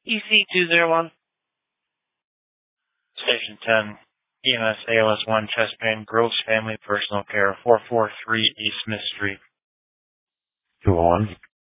EC201. Station 10, EMS ALS1 chest pain, Groves Family Personal Care, 443 East Smith Street. 201.